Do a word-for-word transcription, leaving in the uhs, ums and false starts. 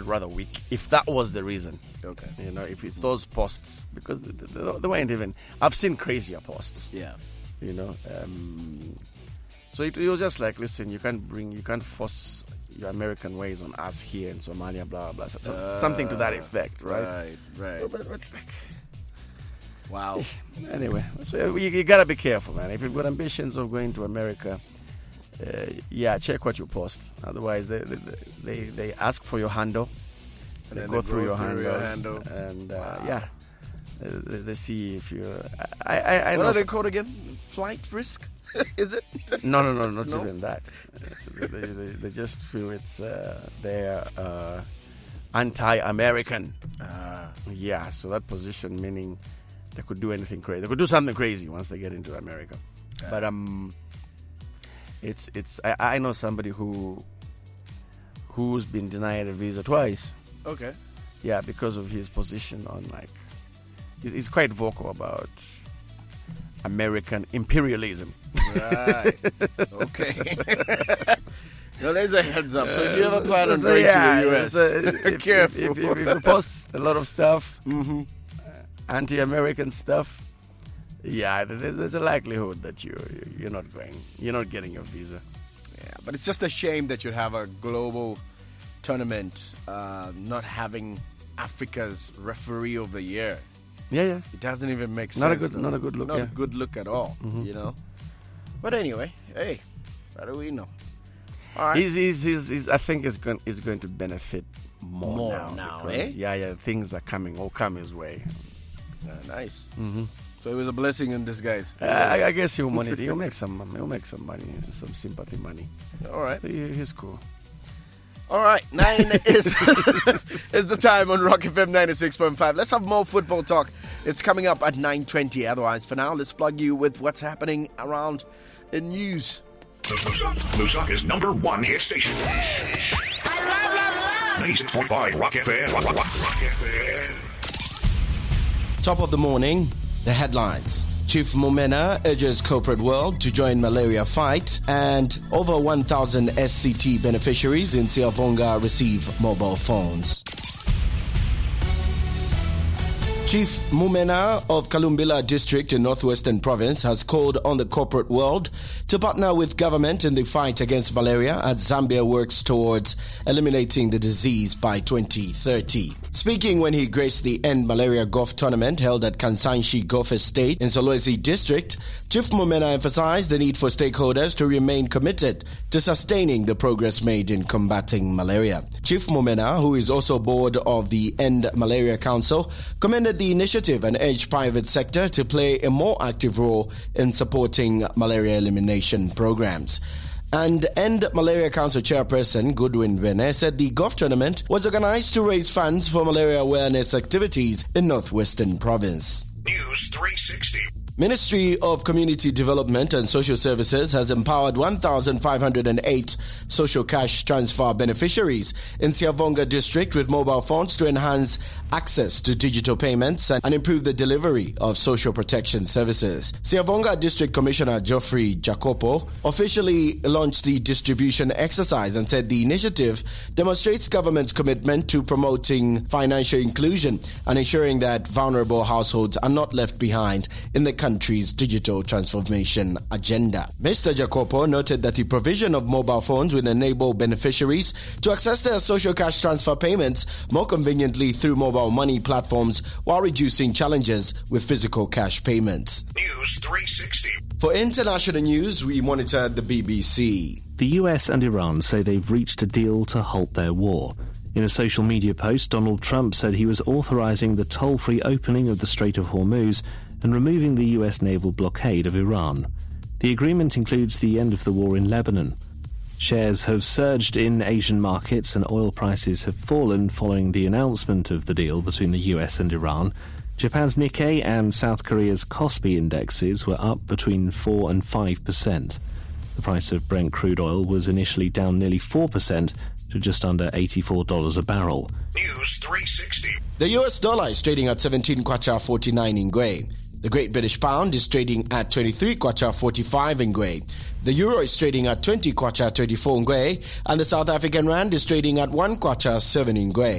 rather weak. If that was the reason, Okay. you know, if it's those posts, because they, they, they weren't even. I've seen crazier posts. Yeah. You know, um, so it, it was just like, listen, you can't bring, you can't force your American ways on us here in Somalia, blah blah blah. So, Uh, something to that effect, right? Right. Right. So, but, but, like, Wow. anyway, so you, you gotta be careful, man. If you've got ambitions of going to America, uh, yeah, check what you post. Otherwise, they they, they, they ask for your handle, And they then go they through, go your, through your handles, handle. and uh, Wow. yeah, they, they see if you. I I, I What know are they some- called again? Flight risk? Is it? No, no, no, not No? even that. Uh, they, they, they just feel it's uh, they're uh, anti-American. Ah. Yeah, so that position meaning they could do anything crazy. They could do something crazy once they get into America. Yeah. But um, it's it's. I, I know somebody who who's been denied a visa twice. Okay. Yeah, because of his position on like, he's he's quite vocal about American imperialism. Right. Okay. No, there's a heads up. So if you ever plan on So, going yeah, to the U S, so if, careful. If, if, if you post a lot of stuff, mm-hmm. anti-American stuff, yeah, there- there's a likelihood that you you're not going, you're not getting your visa. Yeah, but it's just a shame that you'd have a global tournament uh, not having Africa's referee of the year. Yeah, yeah. It doesn't even make sense. Not a good- though. not a good look, Not yeah. a good look at all. Mhm. You know. But anyway, hey, what do we know? All right. He's, he's, he's, he's, I think it's going, it's going to benefit more, More now. now, because, eh? Yeah, yeah. Things are coming, all come his way. Uh, nice. Mm-hmm. So it was a blessing in disguise. Uh, I, I guess he'll money. He'll make some. He'll make some money, some sympathy money. All right. He, he's cool. All right, nine is is the time on Rock F M ninety-six point five. Let's have more football talk. It's coming up at nine twenty. Otherwise, for now, let's plug you with what's happening around the news. Lusaka's number one hit station. ninety-six point five Rock F M. Rock, Rock, Rock F M. Top of the morning, the headlines. Chief Mumena urges corporate world to join malaria fight, and over one thousand S C T beneficiaries in Siavonga receive mobile phones. Chief Mumena of Kalumbila District in Northwestern Province has called on the corporate world to partner with government in the fight against malaria as Zambia works towards eliminating the disease by twenty thirty. Speaking when he graced the End Malaria Golf Tournament held at Kansanshi Golf Estate in Solwezi District, Chief Mumena emphasized the need for stakeholders to remain committed to sustaining the progress made in combating malaria. Chief Mumena, who is also board of the End Malaria Council, commended the initiative and urged private sector to play a more active role in supporting malaria elimination programs. And End Malaria Council Chairperson Goodwin Bene said the golf tournament was organized to raise funds for malaria awareness activities in Northwestern Province. News three sixty. Ministry of Community Development and Social Services has empowered one thousand five hundred eight social cash transfer beneficiaries in Siavonga District with mobile phones to enhance access to digital payments and improve the delivery of social protection services. Siavonga District Commissioner Geoffrey Jacopo officially launched the distribution exercise and said the initiative demonstrates government's commitment to promoting financial inclusion and ensuring that vulnerable households are not left behind in the country's digital transformation agenda. Mister Jacopo noted that the provision of mobile phones will enable beneficiaries to access their social cash transfer payments more conveniently through mobile money platforms while reducing challenges with physical cash payments. News three sixty. For international news, we monitor the B B C. The U S and Iran say they've reached a deal to halt their war. In a social media post, Donald Trump said he was authorizing the toll-free opening of the Strait of Hormuz and removing the U S naval blockade of Iran. The agreement includes the end of the war in Lebanon. Shares have surged in Asian markets and oil prices have fallen following the announcement of the deal between the U S and Iran. Japan's Nikkei and South Korea's Kospi indexes were up between four and five percent. The price of Brent crude oil was initially down nearly four percent to just under eighty-four dollars a barrel. News three sixty. The U S dollar is trading at seventeen kwacha forty-nine in Gwei. The Great British Pound is trading at twenty-three kwacha forty-five in Gwei. The Euro is trading at twenty kwacha thirty-four in Gwei. And the South African Rand is trading at one kwacha seven in Gwei.